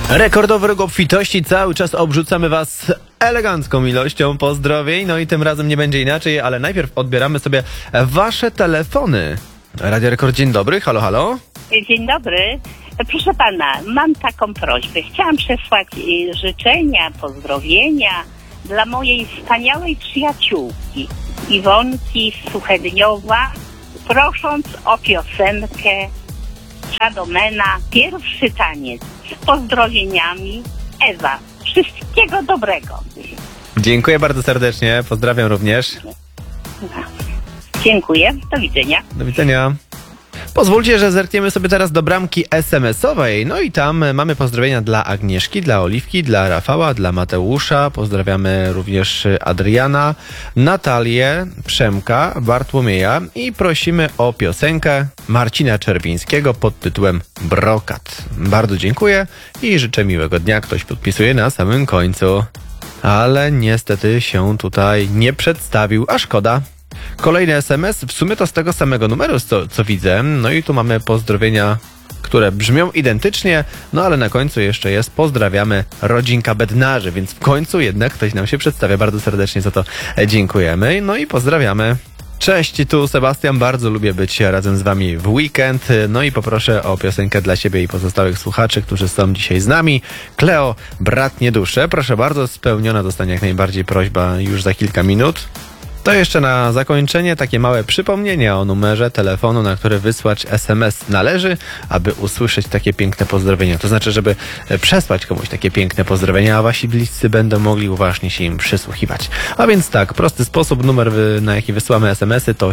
Rekordowy róg obfitości, cały czas obrzucamy was elegancką ilością pozdrowień, no i tym razem nie będzie inaczej, ale najpierw odbieramy sobie wasze telefony. Radio Rekord, dzień dobry, halo, halo. Dzień dobry. Proszę pana, mam taką prośbę. Chciałam przesłać życzenia, pozdrowienia dla mojej wspaniałej przyjaciółki Iwonki z Suchedniowa, prosząc o piosenkę Shadomena, Pierwszy taniec. Z pozdrowieniami, Ewa. Wszystkiego dobrego. Dziękuję bardzo serdecznie, pozdrawiam również. Dziękuję, do widzenia. Do widzenia. Pozwólcie, że zerkniemy sobie teraz do bramki SMS-owej. No i tam mamy pozdrowienia dla Agnieszki, dla Oliwki, dla Rafała, dla Mateusza. Pozdrawiamy również Adriana, Natalię, Przemka, Bartłomieja i prosimy o piosenkę Marcina Czerwińskiego pod tytułem Brokat. Bardzo dziękuję i życzę miłego dnia. Ktoś podpisuje na samym końcu. Ale niestety się tutaj nie przedstawił, a szkoda. Kolejny SMS, w sumie to z tego samego numeru, co widzę. No i tu mamy pozdrowienia, które brzmią identycznie, no ale na końcu jeszcze jest pozdrawiamy rodzinka Bednarzy, więc w końcu jednak ktoś nam się przedstawia. Bardzo serdecznie za to dziękujemy. No i pozdrawiamy. Cześć, tu Sebastian, bardzo lubię być razem z wami w weekend. No i poproszę o piosenkę dla siebie i pozostałych słuchaczy, którzy są dzisiaj z nami. Kleo, Bratnie Dusze. Proszę bardzo, spełniona zostanie jak najbardziej prośba już za kilka minut. To jeszcze na zakończenie takie małe przypomnienie o numerze telefonu, na który wysłać SMS należy, aby usłyszeć takie piękne pozdrowienia. To znaczy, żeby przesłać komuś takie piękne pozdrowienia, a wasi bliscy będą mogli uważnie się im przysłuchiwać. A więc tak, prosty sposób, numer na jaki wysyłamy SMS-y to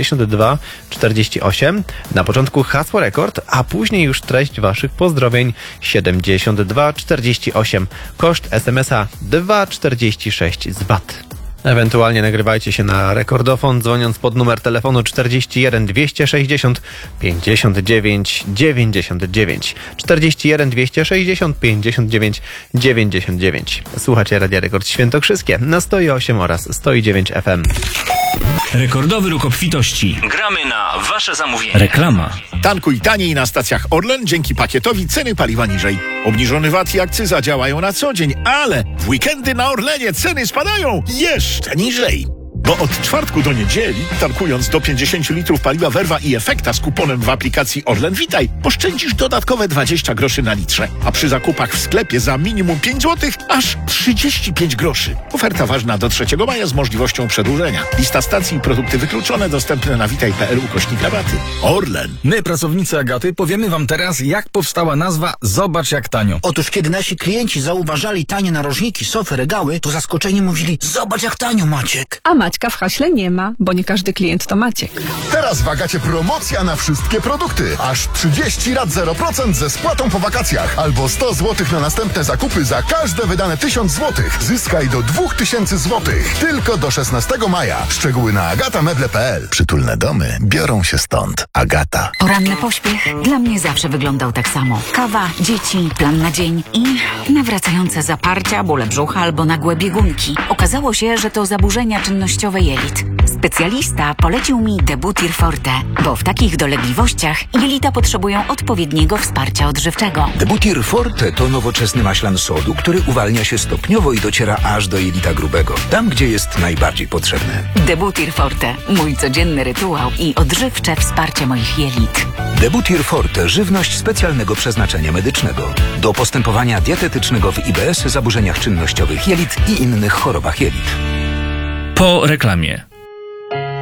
7248. Na początku hasło rekord, a później już treść waszych pozdrowień 7248. Koszt SMS-a 2,46 z VAT. Ewentualnie nagrywajcie się na rekordofon, dzwoniąc pod numer telefonu 41 260 59 99. 41 260 59 99. Słuchacie Radia Rekord Świętokrzyskie na 108 oraz 109 FM. Rekordowy róg obfitości. Gramy na wasze zamówienie. Reklama. Tankuj taniej na stacjach Orlen, dzięki pakietowi ceny paliwa niżej. Obniżony VAT i akcyza działają na co dzień, ale w weekendy na Orlenie ceny spadają jeszcze niżej. Bo od czwartku do niedzieli, tankując do 50 litrów paliwa Verva i Efekta z kuponem w aplikacji Orlen Witaj, oszczędzisz dodatkowe 20 groszy na litrze, a przy zakupach w sklepie za minimum 5 zł aż 35 groszy. Oferta ważna do 3 maja z możliwością przedłużenia. Lista stacji i produkty wykluczone dostępne na witaj.pl/rabaty. Orlen. My, pracownicy Agaty, powiemy wam teraz, jak powstała nazwa Zobacz jak tanio. Otóż kiedy nasi klienci zauważali tanie narożniki, sofy, regały, to zaskoczeni mówili: zobacz jak tanio, Maciek. A Maćka w haśle nie ma, bo nie każdy klient to Maciek. Teraz w Agacie promocja na wszystkie produkty. Aż 30 rat 0% ze spłatą po wakacjach. Albo 100 zł na następne zakupy za każde wydane 1000 zł. Zyskaj do 2000 zł. Tylko do 16 maja. Szczegóły na agatameble.pl. Przytulne domy biorą się stąd. Agata. Poranny pośpiech dla mnie zawsze wyglądał tak samo. Kawa, dzieci, plan na dzień i nawracające zaparcia, bóle brzucha albo nagłe biegunki. Okazało się, że to zaburzenia czynnościowe jelit. Specjalista polecił mi Debutir Forte, bo w takich dolegliwościach jelita potrzebują odpowiedniego wsparcia odżywczego. Debutir Forte to nowoczesny maślan sodu, który uwalnia się stopniowo i dociera aż do jelita grubego, tam gdzie jest najbardziej potrzebny. Debutir Forte, mój codzienny rytuał i odżywcze wsparcie moich jelit. Debutir Forte, żywność specjalnego przeznaczenia medycznego. Do postępowania dietetycznego w IBS, zaburzeniach czynnościowych jelit i innych chorobach jelit. Po reklamie.